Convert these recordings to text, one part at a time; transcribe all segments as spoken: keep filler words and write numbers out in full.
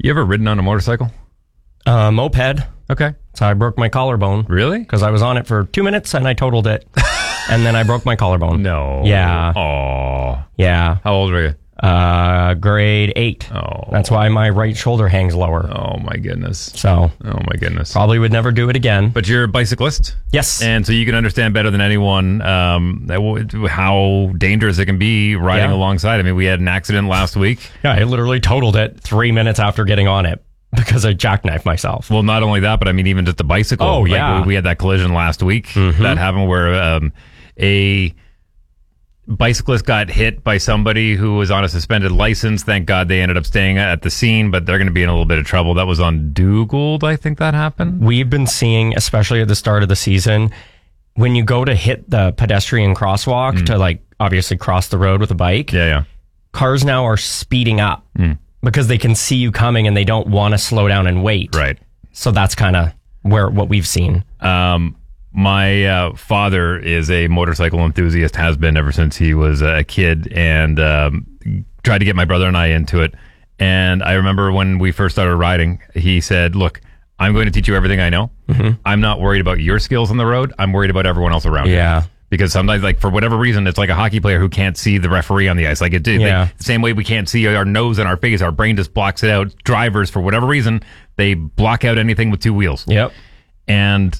You ever ridden on a motorcycle? Uh, moped. Okay. So I broke my collarbone. Really? Because I was on it for two minutes and I totaled it. And then I broke my collarbone. No. Yeah. Oh. Yeah. How old were you? Uh, grade eight. Oh. That's why my right shoulder hangs lower. Oh, my goodness. So. Oh, my goodness. Probably would never do it again. But you're a bicyclist? Yes. And so you can understand better than anyone um, how dangerous it can be riding Yeah. alongside. I mean, we had an accident last week. Yeah, I literally totaled it three minutes after getting on it because I jackknifed myself. Well, not only that, but I mean, even just the bicycle. Oh, Like, yeah. we, we had that collision last week. Mhm. That happened where um, a bicyclist got hit by somebody who was on a suspended license. Thank God they ended up staying at the scene, but they're going to be in a little bit of trouble. That was on Dugald, I think that happened. We've been seeing, especially at the start of the season, when you go to hit the pedestrian crosswalk Mm. to like obviously cross the road with a bike, Yeah, yeah. cars now are speeding up Mm. because they can see you coming and they don't want to slow down and wait. Right. So that's kind of where what we've seen. Um, my uh, father is a motorcycle enthusiast, has been ever since he was a kid, and um, tried to get my brother and I into it. And I remember when we first started riding, he said, look, I'm going to teach you everything I know. Mhm. I'm not worried about your skills on the road. I'm worried about everyone else around you. Yeah. Because sometimes, like, for whatever reason, it's like a hockey player who can't see the referee on the ice. Like, it did. Yeah. Like, the same way we can't see our nose and our face, our brain just blocks it out. Drivers, for whatever reason, they block out anything with two wheels. Yep. And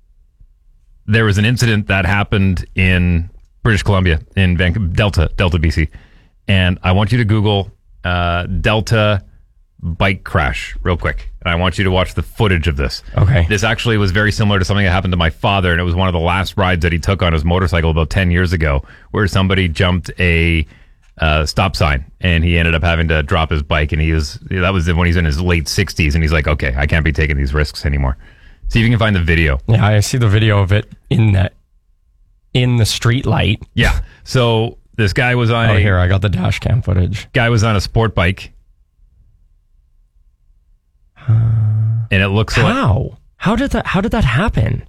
there was an incident that happened in British Columbia, in Van- Delta, Delta, B C. And I want you to Google uh, Delta bike crash real quick. And I want you to watch the footage of this. Okay. This actually was very similar to something that happened to my father, and it was one of the last rides that he took on his motorcycle about ten years ago, where somebody jumped a uh, stop sign, and he ended up having to drop his bike, and he was, that was when he's in his late sixties, and he's like, okay, I can't be taking these risks anymore. See if you can find the video. Yeah, I see the video of it in the in the street light. Yeah. So this guy was on Oh, a here, I got the dash cam footage. guy was on a sport bike. And it looks like, How? How did that how did that happen?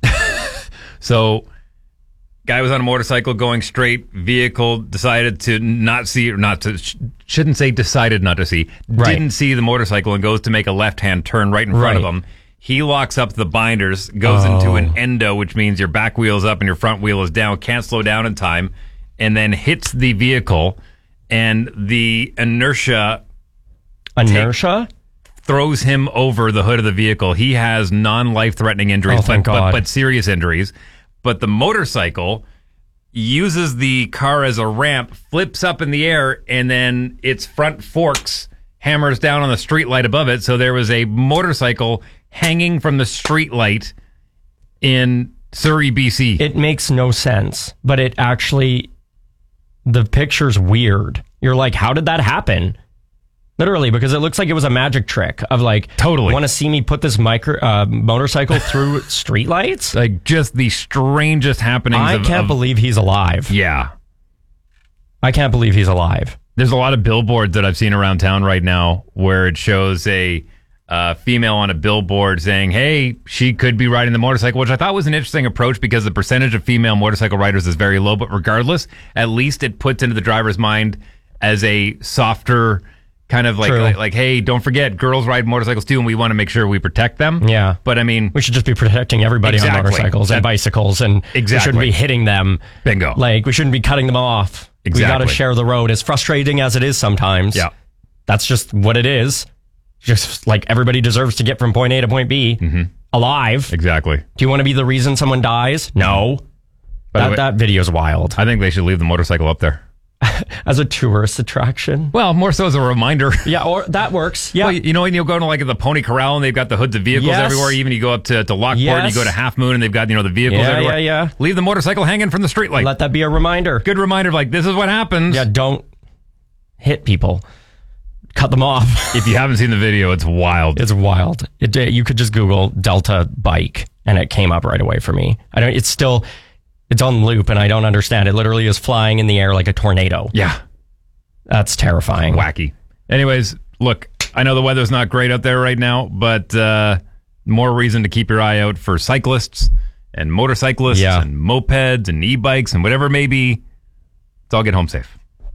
so guy was on a motorcycle going straight, vehicle decided to not see, or not to, sh- shouldn't say decided not to see, Right. didn't see the motorcycle and goes to make a left-hand turn right in front of Right. him. He locks up the binders, goes Oh. into an endo, which means your back wheel's up and your front wheel is down, can't slow down in time, and then hits the vehicle, and the inertia Inertia? throws him over the hood of the vehicle. He has non-life-threatening injuries, Oh, thank but, but, God. but serious injuries. But the motorcycle uses the car as a ramp, flips up in the air, and then its front forks hammers down on the street light above it. So there was a motorcycle hanging from the street light in Surrey, B C. It makes no sense, but it actually, the picture's weird. You're like, how did that happen? Literally, because it looks like it was a magic trick of like, Totally. want to see me put this micro uh, motorcycle through streetlights? Like, just the strangest happenings. I of, can't of- believe he's alive. Yeah. I can't believe he's alive. There's a lot of billboards that I've seen around town right now where it shows a uh, female on a billboard saying, hey, she could be riding the motorcycle, which I thought was an interesting approach because the percentage of female motorcycle riders is very low. But regardless, at least it puts into the driver's mind as a softer kind of like, True. like, like, hey, don't forget, girls ride motorcycles too, and we want to make sure we protect them. Yeah. But I mean, We should just be protecting everybody Exactly. on motorcycles That- and bicycles, and we Exactly. shouldn't be hitting them. bingo. Like, we shouldn't be cutting them off. We got Exactly. to share the road, as frustrating as it is sometimes. Yeah. That's just what it is. Just like everybody deserves to get from point A to point B alive. Exactly. Do you want to be the reason someone dies? No. By the That, way- that video's wild. I think they should leave the motorcycle up there. As a tourist attraction. Well, more so as a reminder. Yeah, or that works. Yeah. Well, you know, when you go to like the Pony Corral and they've got the hoods of vehicles Yes. everywhere. Even you go up to, to Lockport and Yes. you go to Half Moon and they've got, you know, the vehicles Yeah, everywhere. yeah, yeah. Leave the motorcycle hanging from the streetlight. Let that be a reminder. Good reminder of like, this is what happens. Yeah, don't hit people. Cut them off. If you haven't seen the video, it's wild. It's wild. It, you could just Google Delta bike and it came up right away for me. I don't, it's still, it's on loop and I don't understand. It literally is flying in the air like a tornado. yeah. That's terrifying. Wacky. Anyways, look, I know the weather's not great out there right now, but uh, more reason to keep your eye out for cyclists and motorcyclists Yeah. and mopeds and e-bikes and whatever it may be. Let's all get home safe.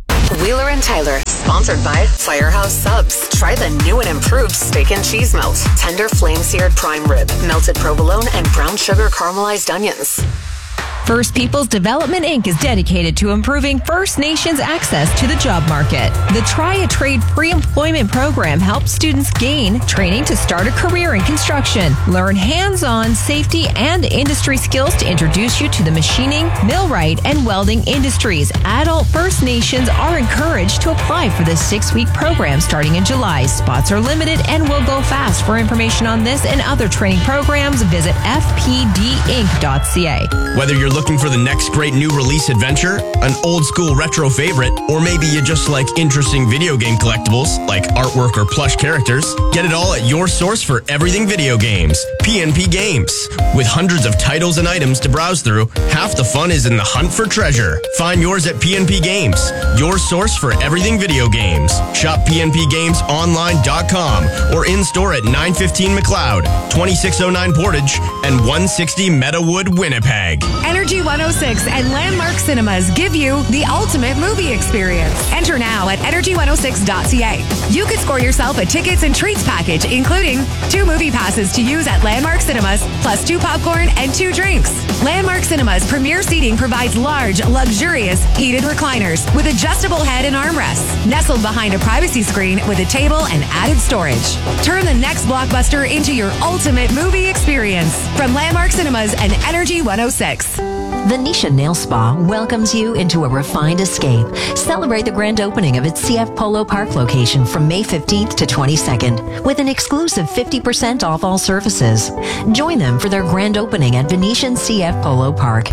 Wheeler and Tyler. Sponsored by Firehouse Subs. Try the new and improved steak and cheese melt. Tender flame-seared prime rib, melted provolone, and brown sugar caramelized onions. First Peoples Development Incorporated is dedicated to improving First Nations access to the job market. The Try a Trade pre-employment program helps students gain training to start a career in construction, learn hands-on safety and industry skills to introduce you to the machining, millwright, and welding industries. Adult First Nations are encouraged to apply for this six-week program starting in July. Spots are limited and will go fast. For information on this and other training programs, visit f p d inc dot c a. Whether you're looking for the next great new release adventure, an old school retro favorite, or maybe you just like interesting video game collectibles like artwork or plush characters, get it all at your source for everything video games, P N P Games. With hundreds of titles and items to browse through, half the fun is in the hunt for treasure. Find yours at P N P Games, your source for everything video games. Shop p n p games online dot com or in store at nine fifteen McLeod, twenty-six oh nine Portage, and one sixty Meadowood, Winnipeg. Energy one oh six and Landmark Cinemas give you the ultimate movie experience. Enter now at energy one oh six dot c a. You could score yourself a tickets and treats package, including two movie passes to use at Landmark Cinemas, plus two popcorn and two drinks. Landmark Cinemas premier seating provides large, luxurious, heated recliners with adjustable head and armrests, nestled behind a privacy screen with a table and added storage. Turn the next blockbuster into your ultimate movie experience. From Landmark Cinemas and Energy one oh six. Venetia Nail Spa welcomes you into a refined escape. Celebrate the grand opening of its C F Polo Park location from May fifteenth to twenty-second with an exclusive fifty percent off all services. Join them for their grand opening at Venetian C F Polo Park.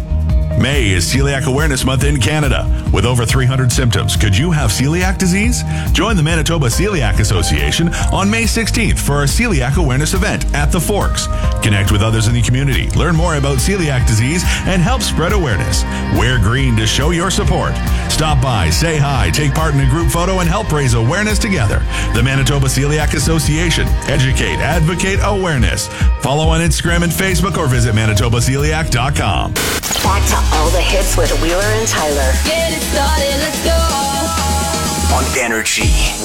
May is Celiac Awareness Month in Canada. With over three hundred symptoms, could you have celiac disease? Join the Manitoba Celiac Association on May sixteenth for our Celiac Awareness event at the Forks. Connect with others in the community, learn more about celiac disease, and help spread awareness. Wear green to show your support. Stop by, say hi, take part in a group photo, and help raise awareness together. The Manitoba Celiac Association. Educate, advocate, awareness. Follow on Instagram and Facebook or visit manitoba celiac dot com. Back to all the hits with Wheeler and Tyler. Get it started, let's go. On Energy